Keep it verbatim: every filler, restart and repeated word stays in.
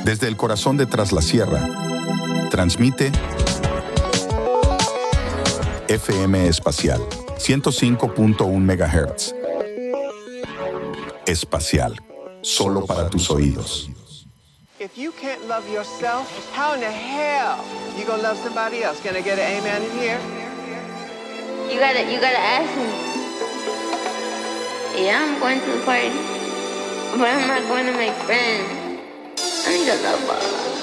Desde el corazón de Tras la Sierra, transmite F M Espacial, ciento cinco punto uno megahertz. Espacial, solo para tus oídos. If you can't love yourself, how in the hell you gonna love somebody else? Can I get an amen in here? You gotta, you gotta ask me. Yeah, I'm going to the party, but I'm not going to make friends. I need a love ball.